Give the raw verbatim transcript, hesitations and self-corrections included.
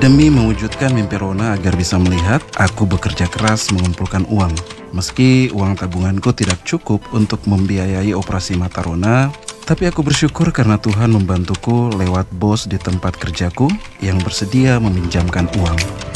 Demi mewujudkan mimpi Rona agar bisa melihat, aku bekerja keras mengumpulkan uang. Meski uang tabunganku tidak cukup untuk membiayai operasi mata Rona, tapi aku bersyukur karena Tuhan membantuku lewat bos di tempat kerjaku yang bersedia meminjamkan uang.